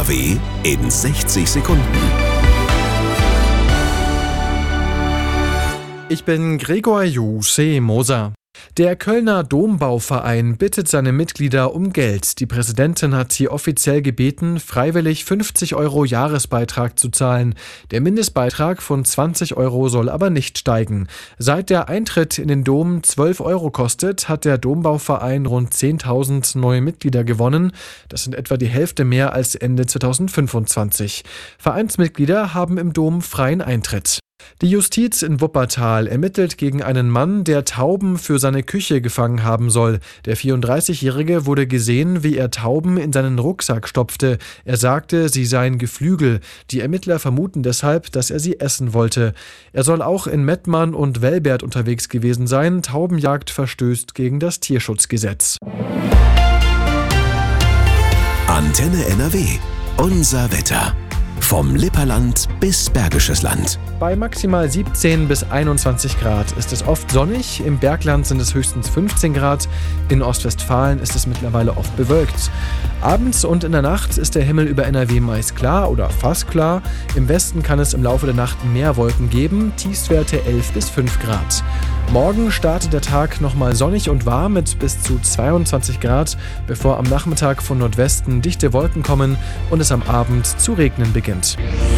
NRW in 60 Sekunden. Ich bin Gregor Moser. Der Kölner Dombauverein bittet seine Mitglieder um Geld. Die Präsidentin hat sie offiziell gebeten, freiwillig 50 € Jahresbeitrag zu zahlen. Der Mindestbeitrag von 20 € soll aber nicht steigen. Seit der Eintritt in den Dom 12 € kostet, hat der Dombauverein rund 10.000 neue Mitglieder gewonnen. Das sind etwa die Hälfte mehr als Ende 2025. Vereinsmitglieder haben im Dom freien Eintritt. Die Justiz in Wuppertal ermittelt gegen einen Mann, der Tauben für seine Küche gefangen haben soll. Der 34-Jährige wurde gesehen, wie er Tauben in seinen Rucksack stopfte. Er sagte, sie seien Geflügel. Die Ermittler vermuten deshalb, dass er sie essen wollte. Er soll auch in Mettmann und Velbert unterwegs gewesen sein. Taubenjagd verstößt gegen das Tierschutzgesetz. Antenne NRW. Unser Wetter. Vom Lipperland bis Bergisches Land. Bei maximal 17 bis 21 Grad ist es oft sonnig, im Bergland sind es höchstens 15 Grad, in Ostwestfalen ist es mittlerweile oft bewölkt. Abends und in der Nacht ist der Himmel über NRW meist klar oder fast klar. Im Westen kann es im Laufe der Nacht mehr Wolken geben, Tiefstwerte 11 bis 5 Grad. Morgen startet der Tag nochmal sonnig und warm mit bis zu 22 Grad, bevor am Nachmittag von Nordwesten dichte Wolken kommen und es am Abend zu regnen beginnt.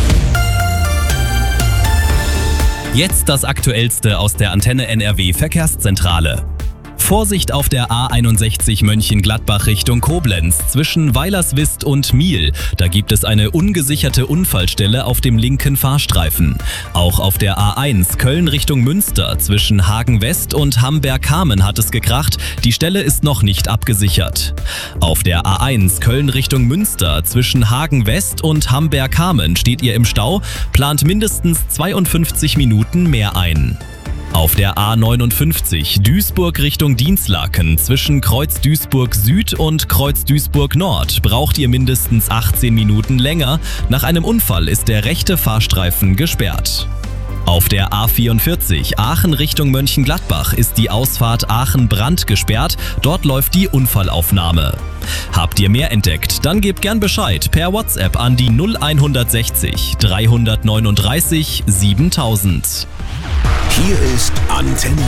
Jetzt das Aktuellste aus der Antenne NRW Verkehrszentrale. Vorsicht auf der A61 Mönchengladbach Richtung Koblenz zwischen Weilerswist und Miel. Da gibt es eine ungesicherte Unfallstelle auf dem linken Fahrstreifen. Auch auf der A1 Köln Richtung Münster zwischen Hagen West und Hamberg-Kamen hat es gekracht. Die Stelle ist noch nicht abgesichert. Auf der A1 Köln Richtung Münster zwischen Hagen West und Hamberg-Kamen steht ihr im Stau, plant mindestens 52 Minuten mehr ein. Auf der A59 Duisburg Richtung Dinslaken zwischen Kreuz Duisburg Süd und Kreuz Duisburg Nord braucht ihr mindestens 18 Minuten länger. Nach einem Unfall ist der rechte Fahrstreifen gesperrt. Auf der A44 Aachen Richtung Mönchengladbach ist die Ausfahrt Aachen-Brand gesperrt. Dort läuft die Unfallaufnahme. Habt ihr mehr entdeckt? Dann gebt gern Bescheid per WhatsApp an die 0160 339 7000. Hier ist Antenne